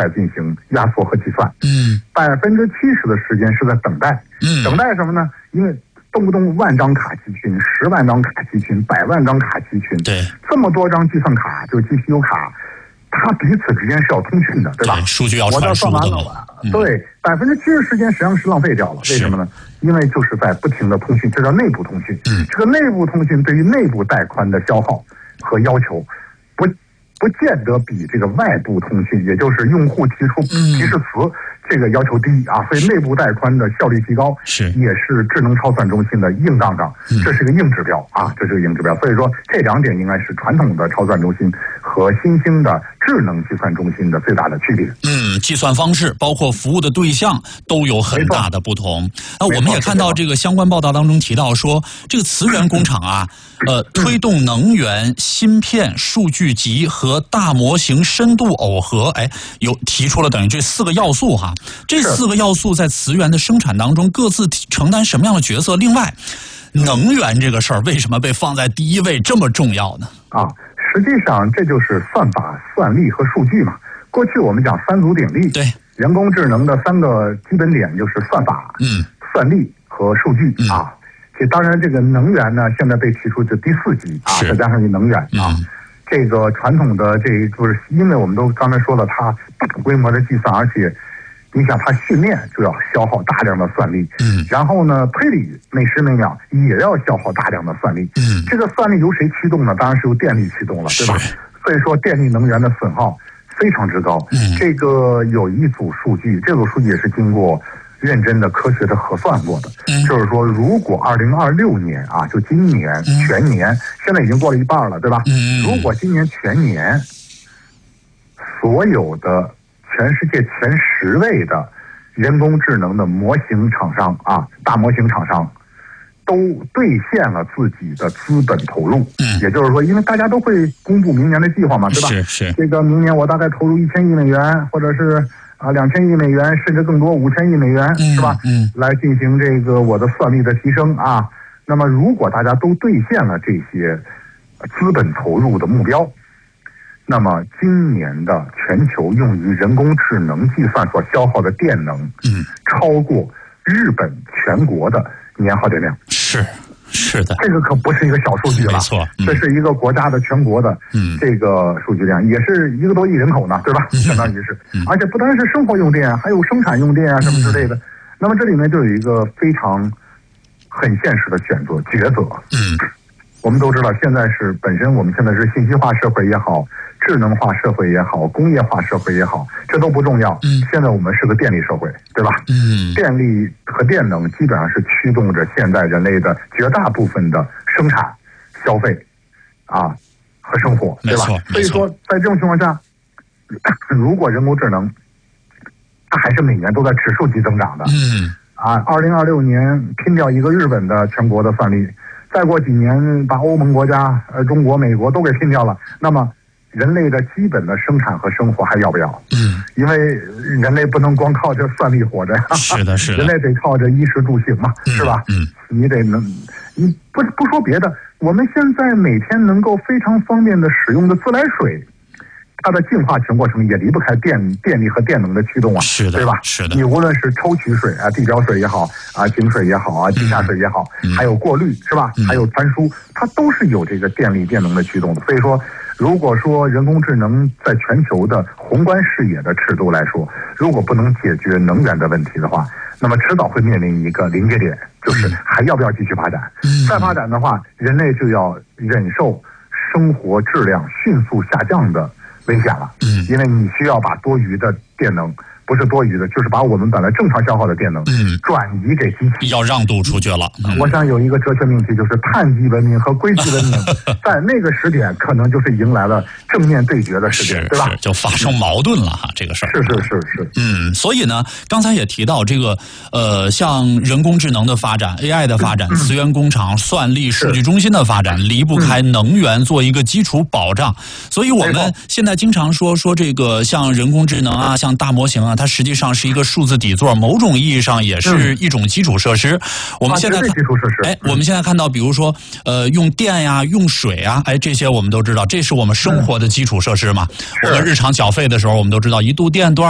在进行压缩和计算，70%的时间是在等待，等待什么呢？因为动不动万张卡集群、10万张卡集群、100万张卡集群， 对， 这么多张计算卡就 GPU 卡，它彼此之间是要通讯的，对吧？ 对，数据要传输的嘛。 对，70%时间实际上是浪费掉了，为什么呢？因为就是在不停的通讯，这叫内部通讯。这个内部通讯对于内部带宽的消耗和要求，不见得比这个外部通讯，也就是用户提出提示词，这个要求低啊。所以内部带宽的效率提高，也是智能超算中心的硬杠杠，这是个硬指标啊，这是个硬指标。所以说这2点应该是传统的超算中心和新兴的智能计算中心的最大的区别。 计算方式包括服务的对象都有很大的不同。我们也看到这个相关报道当中提到说，这个磁源工厂啊，推动能源、芯片、数据集和大模型深度耦合，有提出了等于这4个要素哈。这4个要素在磁源的生产当中各自承担什么样的角色？另外，能源这个事儿为什么被放在第1位这么重要呢？ 实际上这就是算法、算力和数据嘛。过去我们讲3足鼎立， 对， 人工智能的3个基本点就是算法、算力和数据啊。当然，这个能源呢，现在被提出的第4级啊，再加上能源啊，这个传统的这就是因为我们都刚才说了，它大规模的计算，而且你想它训练就要消耗大量的算力，然后呢推理每时每秒也要消耗大量的算力，这个算力由谁驱动呢？当然是由电力驱动了，对吧？所以说电力能源的损耗非常之高。这个有一组数据，这组数据也是经过认真的科学的核算过的，就是说如果2026年啊，就今年全年，现在已经过了一半了，对吧？如果今年全年所有的全世界前10位的人工智能的模型厂商啊，大模型厂商都兑现了自己的资本投入，也就是说，因为大家都会公布明年的计划嘛，对吧？ 是。 这个明年我大概投入1000亿美元，或者是2000亿美元，甚至更多5000亿美元，是吧？来进行这个我的算力的提升啊。那么，如果大家都兑现了这些资本投入的目标，那么今年的全球用于人工智能计算所消耗的电能，超过日本全国的年耗电量。是的，这个可不是一个小数据了，没错，这是一个国家的全国的这个数据量，也是1个多亿人口呢，对吧？相当于是，而且不单是生活用电，还有生产用电啊什么之类的。那么这里面就有一个非常很现实的抉择。我们都知道，现在是本身我们现在是信息化社会也好，智能化社会也好，工业化社会也好，这都不重要。现在我们是个电力社会，对吧？电力和电能基本上是驱动着现在人类的绝大部分的生产、消费啊和生活，对吧？所以说，在这种情况下，如果人工智能它还是每年都在指数级增长的，2026年拼掉一个日本的全国的算力。再过几年把欧盟国家、中国、美国都给拼掉了，那么人类的基本的生产和生活还要不要？因为人类不能光靠这算力活着呀，是的，人类得靠着衣食住行嘛，是吧？你得你不说别的，我们现在每天能够非常方便的使用的自来水，它的净化全过程也离不开电力和电能的驱动啊，对吧？是的，你无论是抽取水啊，地表水也好啊，井水也好啊，地下水也好，还有过滤是吧？还有传输，它都是有这个电力电能的驱动的。所以说，如果说人工智能在全球的宏观视野的尺度来说，如果不能解决能源的问题的话，那么迟早会面临一个临界点，就是还要不要继续发展？再发展的话，人类就要忍受生活质量迅速下降的危险了，因为你需要把多余的电能，不是多余的，就是把我们本来正常消耗的电能，转移给机器， 要让渡出去了。 我想有一个哲学命题，就是碳基文明和硅基文明，在那个时点可能就是迎来了正面对决的时点，对吧？ 就发生矛盾了哈，这个事儿。 是。 所以呢，刚才也提到这个像人工智能的发展、AI 的发展、资源工厂、算力、数据中心的发展，离不开能源做一个基础保障。所以我们现在经常说这个像人工智能啊，像大模型啊，它实际上是一个数字底座，某种意义上也是一种基础设施。我们现在我们现在看到，比如说用电呀、用水啊，这些我们都知道，这是我们生活的基础设施嘛。我们日常缴费的时候，我们都知道1度电多少